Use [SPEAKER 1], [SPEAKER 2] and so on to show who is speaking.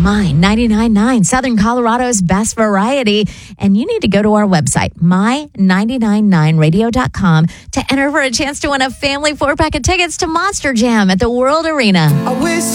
[SPEAKER 1] My 99.9, Southern Colorado's best variety. And you need to go to our website, my999radio.com, to enter for a chance to win a family 4-pack of tickets to Monster Jam at the World Arena.
[SPEAKER 2] I wish